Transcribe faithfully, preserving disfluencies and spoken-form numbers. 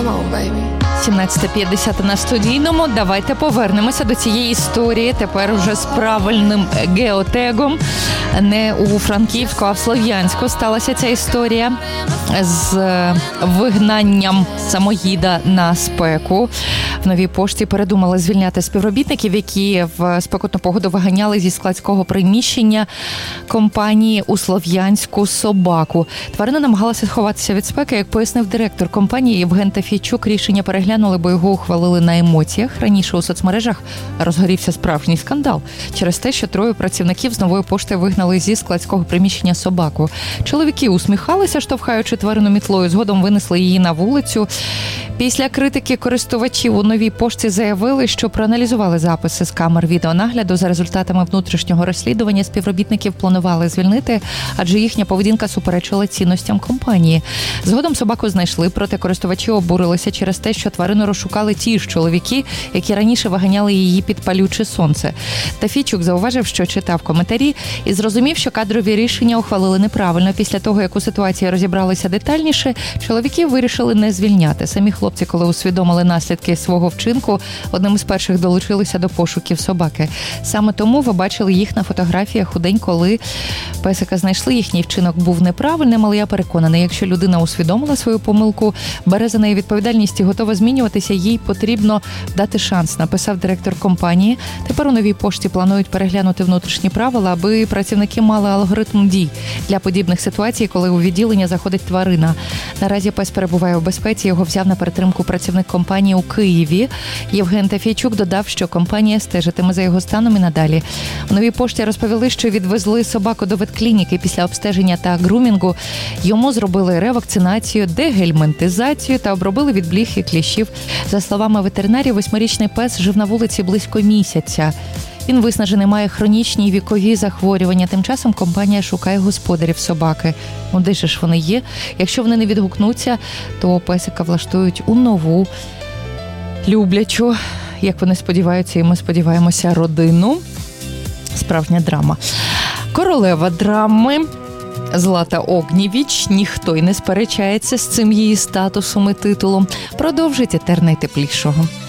сімнадцята п'ятдесят на студійному. Давайте повернемося до цієї історії. Тепер уже з правильним геотегом. Не у Франківську, а в Слов'янську сталася ця історія з вигнанням самоїда на спеку. В Новій пошті передумали звільняти співробітників, які в спекотну погоду виганяли зі складського приміщення компанії у Слов'янську собаку. Тварина намагалася сховатися від спеки. Як пояснив директор компанії Євген Тафійчук, рішення переглянули, бо його ухвалили на емоціях. Раніше у соцмережах розгорівся справжній скандал через те, що троє працівників з Нової пошти вигнали зі складського приміщення собаку. Чоловіки усміхалися, штовхаючи тварину мітлою, згодом винесли її на вулицю. Після критики користувачів у Новій пошті заявили, що проаналізували записи з камер відеонагляду. За результатами внутрішнього розслідування співробітників планували звільнити, адже їхня поведінка суперечила цінностям компанії. Згодом собаку знайшли, проте користувачі обурилися через те, що тварину розшукали ті ж чоловіки, які раніше виганяли її під палюче сонце. Тафійчук зауважив, що читав коментарі і зрозумів, що кадрові рішення ухвалили неправильно. Після того, як у ситуації розібралися детальніше, чоловіків вирішили не звільняти. Самі хлопці, коли усвідомили наслідки свого вчинку, одним із перших долучилися до пошуків собаки. Саме тому ви бачили їх на фотографіях у день, коли песика знайшли. Їхній вчинок був неправильним, але я переконаний, якщо людина усвідомила свою помилку, бере за неї відповідальність і готова змінюватися, їй потрібно дати шанс, написав директор компанії. Тепер у Новій пошті планують переглянути внутрішні правила, аби працівники мали алгоритм дій для подібних ситуацій, коли у відділення заходить тварина. Наразі пес перебуває у безпеці, його взяв на перетримку працівник компанії у Києві. Євген Тафійчук додав, що компанія стежитиме за його станом і надалі. У Новій пошті розповіли, що відвезли собаку до ветклініки після обстеження та грумінгу. Йому зробили ревакцинацію, дегельмінтизацію та обробили від бліх і кліщів. За словами ветеринарів, восьмирічний пес жив на вулиці близько місяця. Він виснажений, має хронічні вікові захворювання. Тим часом компанія шукає господарів собаки. Ну, де ж вони є? Якщо вони не відгукнуться, то песика влаштують у нову, люблячу, як вони сподіваються, і ми сподіваємося, родину. Справжня драма. Королева драми Злата Огнєвіч, ніхто й не сперечається з цим її статусом і титулом. Продовжить етер найтеплішого.